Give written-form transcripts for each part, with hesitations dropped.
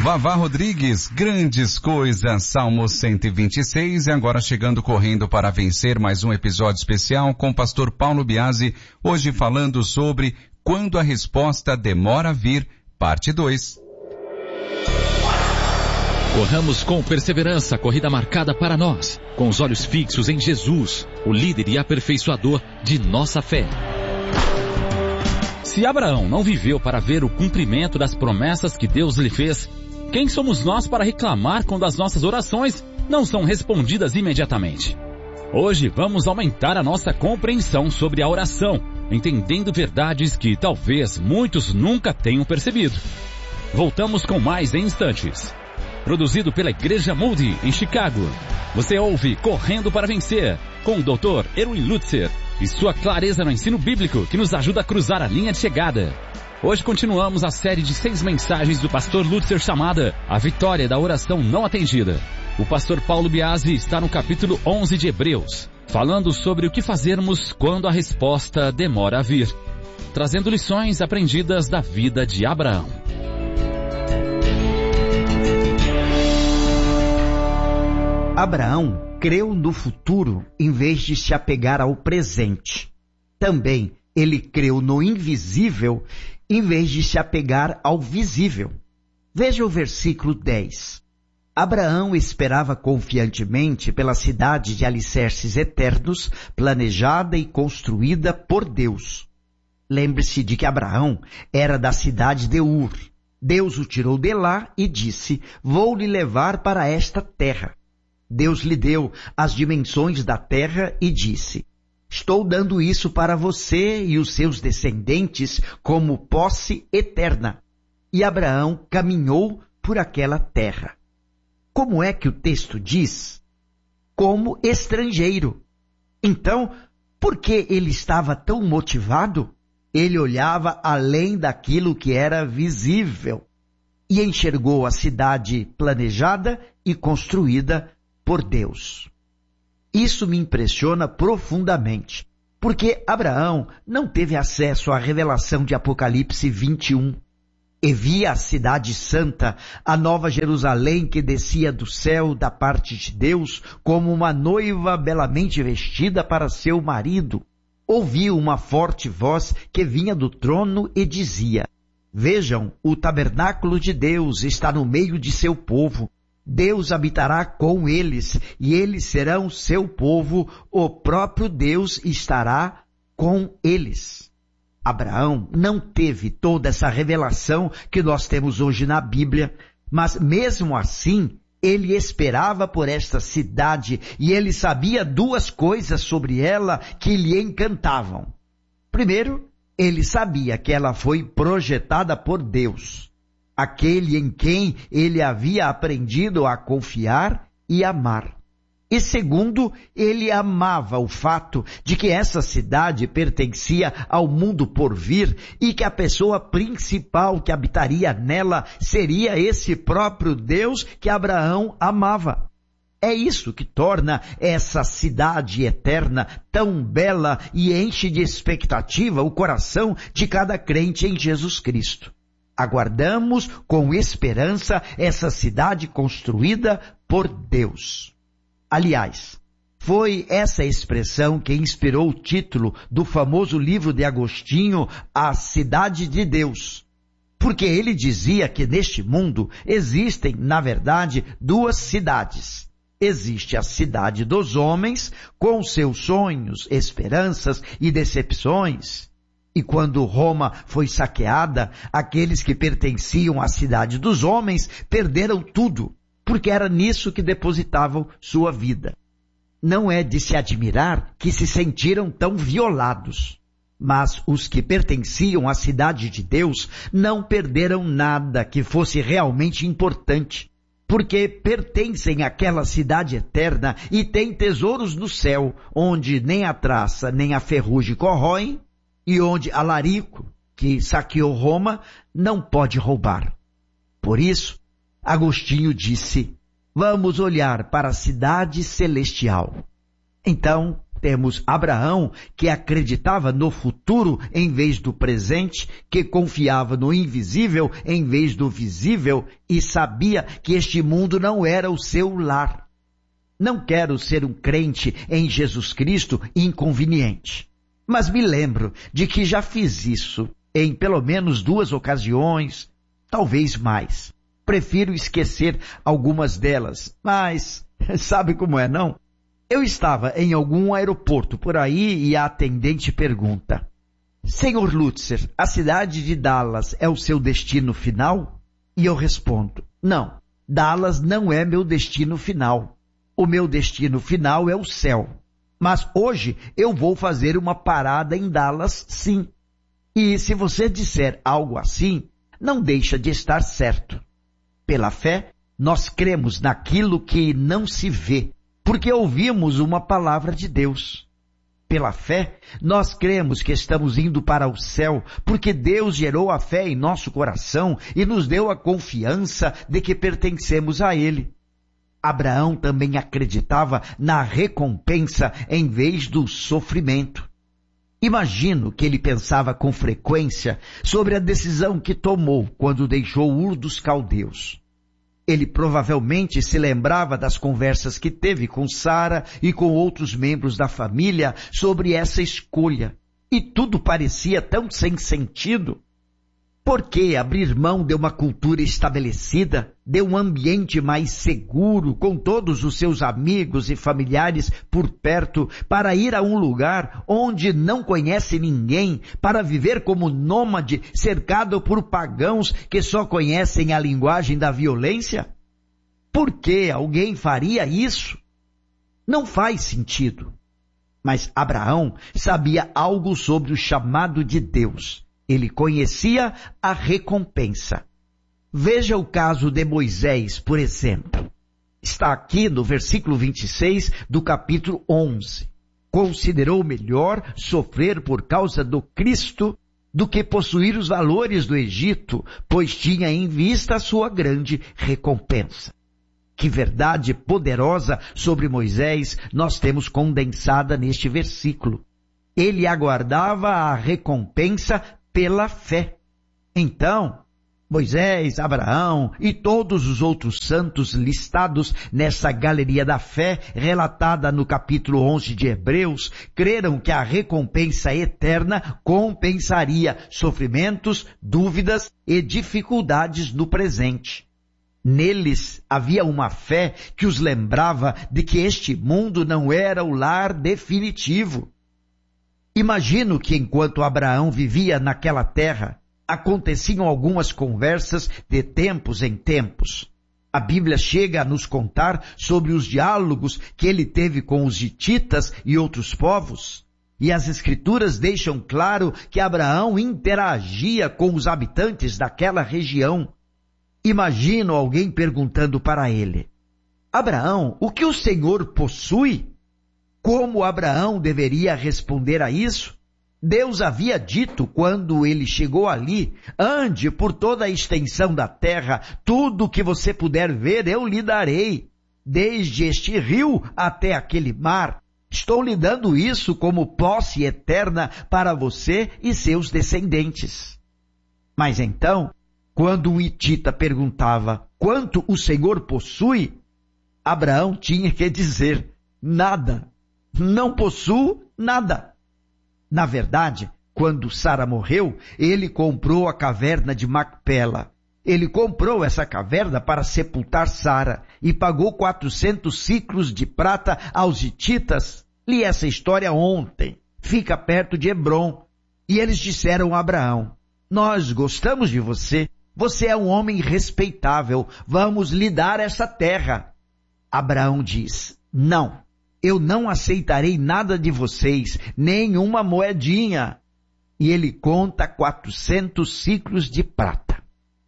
Vavá Rodrigues, grandes coisas, Salmo 126, e agora chegando correndo para vencer mais um episódio especial com o pastor Paulo Biasi, hoje falando sobre Quando a Resposta Demora a Vir, parte 2. Corramos com perseverança a corrida marcada para nós, com os olhos fixos em Jesus, o líder e aperfeiçoador de nossa fé. Se Abraão não viveu para ver o cumprimento das promessas que Deus lhe fez, quem somos nós para reclamar quando as nossas orações não são respondidas imediatamente? Hoje vamos aumentar a nossa compreensão sobre a oração, entendendo verdades que talvez muitos nunca tenham percebido. Voltamos com mais em instantes. Produzido pela Igreja Moody, em Chicago. Você ouve Correndo para Vencer, com o Dr. Erwin Lutzer e sua clareza no ensino bíblico que nos ajuda a cruzar a linha de chegada. Hoje continuamos a série de 6 mensagens do pastor Lutzer chamada A Vitória da Oração Não Atendida. O pastor Paulo Biasi está no capítulo 11 de Hebreus, falando sobre o que fazermos quando a resposta demora a vir, trazendo lições aprendidas da vida de Abraão. Abraão creu no futuro em vez de se apegar ao presente. Também ele creu no invisível em vez de se apegar ao visível. Veja o versículo 10. Abraão esperava confiantemente pela cidade de alicerces eternos, planejada e construída por Deus. Lembre-se de que Abraão era da cidade de Ur. Deus o tirou de lá e disse: vou lhe levar para esta terra. Deus lhe deu as dimensões da terra e disse: estou dando isso para você e os seus descendentes como posse eterna. E Abraão caminhou por aquela terra. Como é que o texto diz? Como estrangeiro. Então, por que ele estava tão motivado? Ele olhava além daquilo que era visível e enxergou a cidade planejada e construída por Deus. Isso me impressiona profundamente, porque Abraão não teve acesso à revelação de Apocalipse 21. E via a cidade santa, a nova Jerusalém que descia do céu da parte de Deus, como uma noiva belamente vestida para seu marido. Ouviu uma forte voz que vinha do trono e dizia: vejam, o tabernáculo de Deus está no meio de seu povo. Deus habitará com eles, e eles serão seu povo, o próprio Deus estará com eles. Abraão não teve toda essa revelação que nós temos hoje na Bíblia, mas mesmo assim, ele esperava por esta cidade, e ele sabia 2 coisas sobre ela que lhe encantavam. Primeiro, ele sabia que ela foi projetada por Deus, aquele em quem ele havia aprendido a confiar e amar. E segundo, ele amava o fato de que essa cidade pertencia ao mundo por vir e que a pessoa principal que habitaria nela seria esse próprio Deus que Abraão amava. É isso que torna essa cidade eterna tão bela e enche de expectativa o coração de cada crente em Jesus Cristo. Aguardamos com esperança essa cidade construída por Deus. Aliás, foi essa expressão que inspirou o título do famoso livro de Agostinho, A Cidade de Deus. Porque ele dizia que neste mundo existem, na verdade, 2 cidades. Existe a cidade dos homens, com seus sonhos, esperanças e decepções. E quando Roma foi saqueada, aqueles que pertenciam à cidade dos homens perderam tudo, porque era nisso que depositavam sua vida. Não é de se admirar que se sentiram tão violados. Mas os que pertenciam à cidade de Deus não perderam nada que fosse realmente importante, porque pertencem àquela cidade eterna e têm tesouros no céu, onde nem a traça nem a ferrugem corroem, e onde alarico, que saqueou Roma, não pode roubar. Por isso, Agostinho disse: vamos olhar para a cidade celestial. Então, Temos Abraão, que acreditava no futuro em vez do presente, que confiava no invisível em vez do visível e sabia que este mundo não era o seu lar. Não quero ser um crente em Jesus Cristo inconveniente, mas me lembro de que já fiz isso em pelo menos 2 ocasiões, talvez mais. Prefiro esquecer algumas delas, mas sabe como é, não? Eu estava em algum aeroporto por aí e a atendente pergunta: Senhor Lutzer, a cidade de Dallas é o seu destino final? E eu respondo: não, Dallas não é meu destino final. O meu destino final é o céu. Mas hoje eu vou fazer uma parada em Dallas, sim. E se você disser algo assim, não deixa de estar certo. Pela fé, nós cremos naquilo que não se vê, porque ouvimos uma palavra de Deus. Pela fé, nós cremos que estamos indo para o céu, porque Deus gerou a fé em nosso coração e nos deu a confiança de que pertencemos a Ele. Abraão também acreditava na recompensa em vez do sofrimento. Imagino que ele pensava com frequência sobre a decisão que tomou quando deixou Ur dos Caldeus. Ele provavelmente se lembrava das conversas que teve com Sara e com outros membros da família sobre essa escolha. E tudo parecia tão sem sentido. Por que abrir mão de uma cultura estabelecida, de um ambiente mais seguro, com todos os seus amigos e familiares por perto, para ir a um lugar onde não conhece ninguém, para viver como nômade, cercado por pagãos que só conhecem a linguagem da violência? Por que alguém faria isso? Não faz sentido. Mas Abraão sabia algo sobre o chamado de Deus. Ele conhecia a recompensa. Veja o caso de Moisés, por exemplo. Está aqui no versículo 26 do capítulo 11. Considerou melhor sofrer por causa do Cristo do que possuir os valores do Egito, pois tinha em vista a sua grande recompensa. Que verdade poderosa sobre Moisés nós temos condensada neste versículo. Ele aguardava a recompensa pela fé. Então, Moisés, Abraão e todos os outros santos listados nessa galeria da fé, relatada no capítulo 11 de Hebreus, creram que a recompensa eterna compensaria sofrimentos, dúvidas e dificuldades do presente. Neles havia uma fé que os lembrava de que este mundo não era o lar definitivo. Imagino que enquanto Abraão vivia naquela terra, aconteciam algumas conversas de tempos em tempos. A Bíblia chega a nos contar sobre os diálogos que ele teve com os hititas e outros povos. E as Escrituras deixam claro que Abraão interagia com os habitantes daquela região. Imagino alguém perguntando para ele: Abraão, o que o Senhor possui? Como Abraão deveria responder a isso? Deus havia dito quando ele chegou ali: ande por toda a extensão da terra, tudo o que você puder ver eu lhe darei, desde este rio até aquele mar. Estou lhe dando isso como posse eterna para você e seus descendentes. Mas então, quando o hitita perguntava quanto o Senhor possui, Abraão tinha que dizer: nada. Não possuo nada. Na verdade, quando Sara morreu, ele comprou a caverna de Macpela. Ele comprou essa caverna para sepultar Sara e pagou 400 ciclos de prata aos hititas. Li essa história ontem. Fica perto de Hebrom. E eles disseram a Abraão: nós gostamos de você. Você é um homem respeitável. Vamos lhe dar essa terra. Abraão diz: não. Eu não aceitarei nada de vocês, nem uma moedinha. E ele conta 400 ciclos de prata.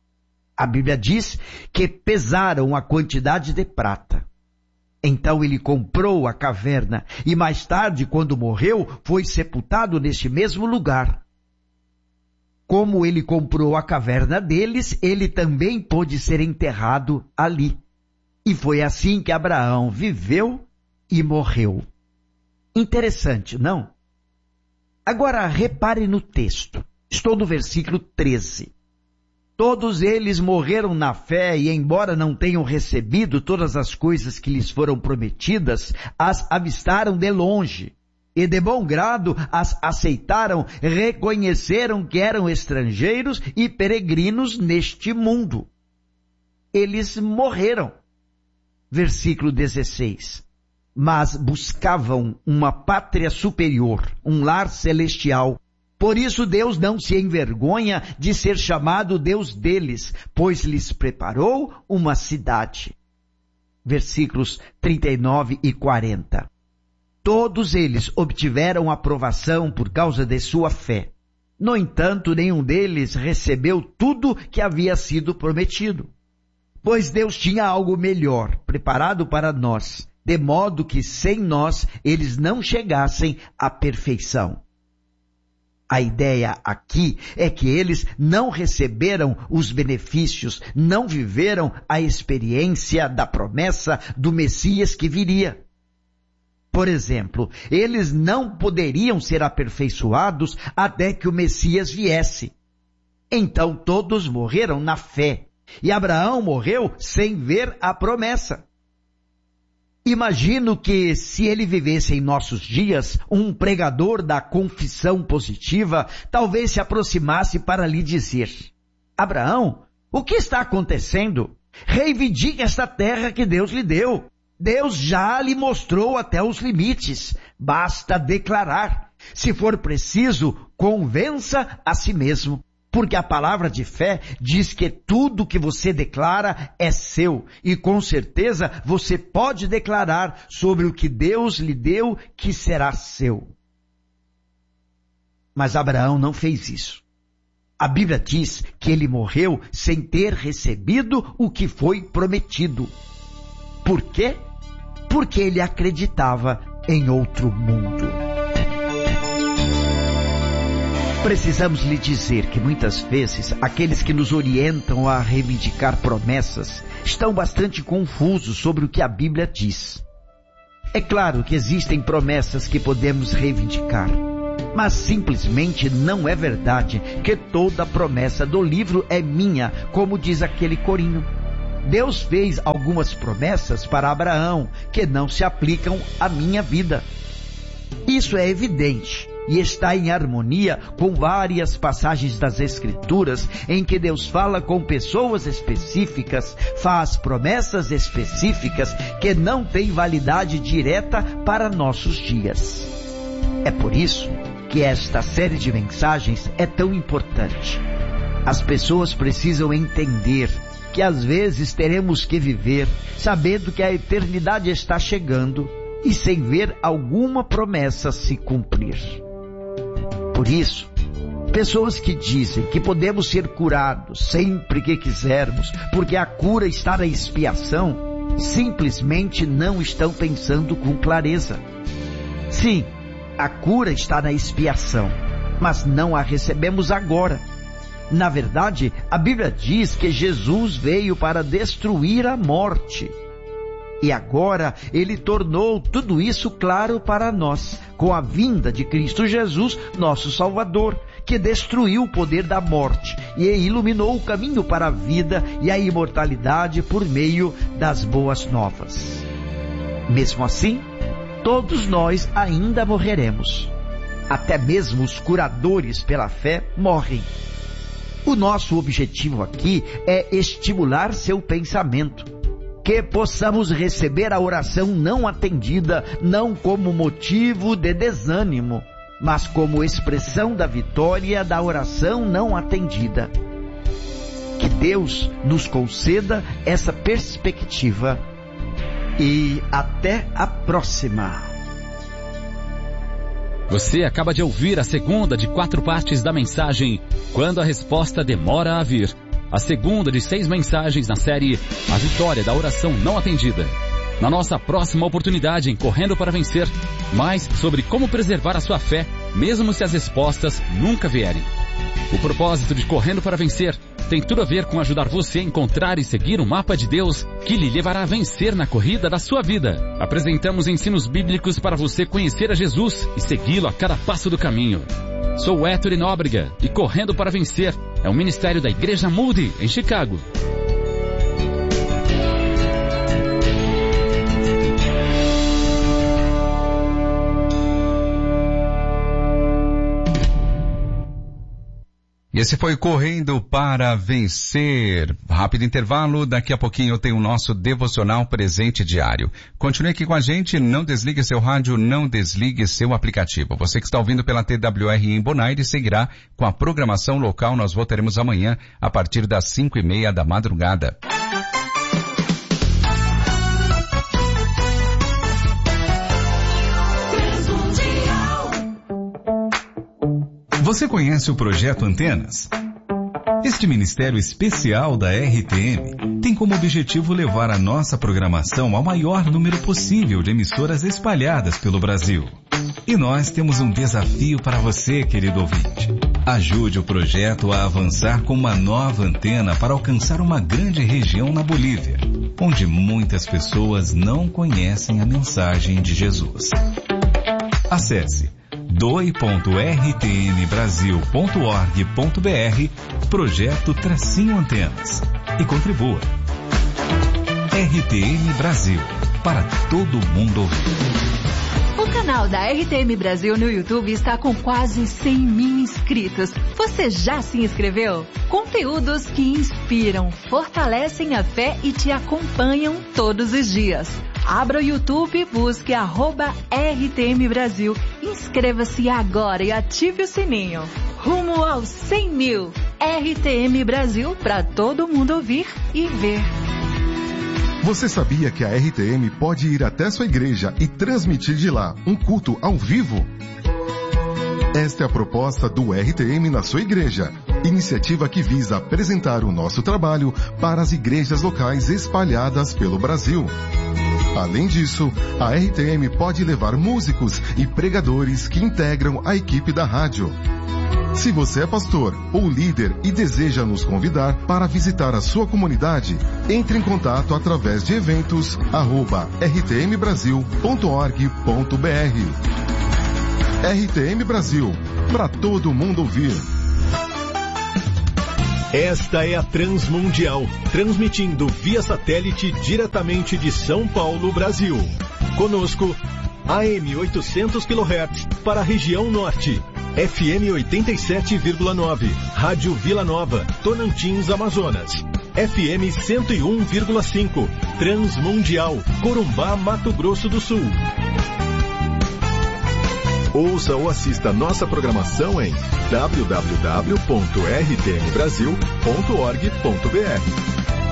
A Bíblia diz que pesaram a quantidade de prata. Então ele comprou a caverna e mais tarde, quando morreu, foi sepultado neste mesmo lugar. Como ele comprou a caverna deles, ele também pôde ser enterrado ali. E foi assim que Abraão viveu e morreu. Interessante, não? Agora repare no texto. Estou no versículo 13. Todos eles morreram na fé e, embora não tenham recebido todas as coisas que lhes foram prometidas, as avistaram de longe e de bom grado as aceitaram, reconheceram que eram estrangeiros e peregrinos neste mundo. Eles morreram. Versículo 16. Mas buscavam uma pátria superior, um lar celestial. Por isso Deus não se envergonha de ser chamado Deus deles, pois lhes preparou uma cidade. Versículos 39 e 40. Todos eles obtiveram aprovação por causa de sua fé. No entanto, nenhum deles recebeu tudo que havia sido prometido. Pois Deus tinha algo melhor preparado para nós, de modo que sem nós eles não chegassem à perfeição. A ideia aqui é que eles não receberam os benefícios, não viveram a experiência da promessa do Messias que viria. Por exemplo, eles não poderiam ser aperfeiçoados até que o Messias viesse. Então todos morreram na fé, e Abraão morreu sem ver a promessa. Imagino que, se ele vivesse em nossos dias, um pregador da confissão positiva talvez se aproximasse para lhe dizer: Abraão, o que está acontecendo? Reivindique esta terra que Deus lhe deu. Deus já lhe mostrou até os limites. Basta declarar. Se for preciso, convença a si mesmo. Porque a palavra de fé diz que tudo que você declara é seu. E com certeza você pode declarar sobre o que Deus lhe deu que será seu. Mas Abraão não fez isso. A Bíblia diz que ele morreu sem ter recebido o que foi prometido. Por quê? Porque ele acreditava em outro mundo. Precisamos lhe dizer que muitas vezes aqueles que nos orientam a reivindicar promessas estão bastante confusos sobre o que a Bíblia diz. É claro que existem promessas que podemos reivindicar, mas simplesmente não é verdade que toda promessa do livro é minha, como diz aquele corinho. Deus fez algumas promessas para Abraão que não se aplicam à minha vida. Isso é evidente. E está em harmonia com várias passagens das Escrituras em que Deus fala com pessoas específicas, faz promessas específicas que não têm validade direta para nossos dias. É por isso que esta série de mensagens é tão importante. As pessoas precisam entender que às vezes teremos que viver sabendo que a eternidade está chegando e sem ver alguma promessa se cumprir. Por isso, pessoas que dizem que podemos ser curados sempre que quisermos, porque a cura está na expiação, simplesmente não estão pensando com clareza. Sim, a cura está na expiação, mas não a recebemos agora. Na verdade, a Bíblia diz que Jesus veio para destruir a morte. E agora Ele tornou tudo isso claro para nós, com a vinda de Cristo Jesus, nosso Salvador, que destruiu o poder da morte e iluminou o caminho para a vida e a imortalidade por meio das boas novas. Mesmo assim, todos nós ainda morreremos. Até mesmo os curadores pela fé morrem. O nosso objetivo aqui é estimular seu pensamento, que possamos receber a oração não atendida, não como motivo de desânimo, mas como expressão da vitória da oração não atendida. Que Deus nos conceda essa perspectiva e até a próxima. Você acaba de ouvir a segunda de 4 partes da mensagem Quando a Resposta Demora a Vir. A segunda de 6 mensagens na série A Vitória da Oração Não Atendida. Na nossa próxima oportunidade em Correndo para Vencer, mais sobre como preservar a sua fé, mesmo se as respostas nunca vierem. O propósito de Correndo para Vencer tem tudo a ver com ajudar você a encontrar e seguir o mapa de Deus que lhe levará a vencer na corrida da sua vida. Apresentamos ensinos bíblicos para você conhecer a Jesus e segui-lo a cada passo do caminho. Sou Héctor Nóbrega e Correndo para Vencer é um ministério da Igreja Moody, em Chicago. Esse foi Correndo para Vencer. Rápido intervalo, daqui a pouquinho tem o nosso devocional presente diário. Continue aqui com a gente, não desligue seu rádio, não desligue seu aplicativo. Você que está ouvindo pela TWR em Bonaire seguirá com a programação local. Nós voltaremos amanhã a partir das 5:30 da madrugada. Você conhece o Projeto Antenas? Este ministério especial da RTM tem como objetivo levar a nossa programação ao maior número possível de emissoras espalhadas pelo Brasil. E nós temos um desafio para você, querido ouvinte. Ajude o projeto a avançar com uma nova antena para alcançar uma grande região na Bolívia, onde muitas pessoas não conhecem a mensagem de Jesus. Acesse doe.rtmbrasil.org.br Projeto-Antenas e contribua. RTM Brasil, para todo mundo ouvir. O canal da RTM Brasil no YouTube está com quase 100.000 inscritos. Você já se inscreveu? Conteúdos que inspiram, fortalecem a fé e te acompanham todos os dias. Abra o YouTube, busque @RTM Brasil. Inscreva-se agora e ative o sininho. Rumo aos 100.000. RTM Brasil, para todo mundo ouvir e ver. Você sabia que a RTM pode ir até sua igreja e transmitir de lá um culto ao vivo? Esta é a proposta do RTM na sua igreja. Iniciativa que visa apresentar o nosso trabalho para as igrejas locais espalhadas pelo Brasil. Além disso, a RTM pode levar músicos e pregadores que integram a equipe da rádio. Se você é pastor ou líder e deseja nos convidar para visitar a sua comunidade, entre em contato através de eventos @rtmbrasil.org.br. RTM Brasil, para todo mundo ouvir. Esta é a Transmundial, transmitindo via satélite diretamente de São Paulo, Brasil. Conosco, AM 800 kHz para a região norte, FM 87,9, Rádio Vila Nova, Tonantins, Amazonas, FM 101,5, Transmundial, Corumbá, Mato Grosso do Sul. Ouça ou assista nossa programação em www.rtmbrasil.org.br.